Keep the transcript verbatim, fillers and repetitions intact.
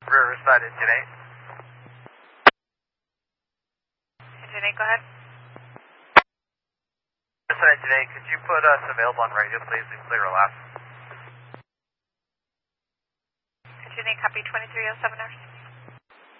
Riverside, Engine eight. Engine eight, go ahead. Riverside, Engine eight, could you put us available on radio, please, and clear our last? Engine eight, copy twenty-three oh seven hours.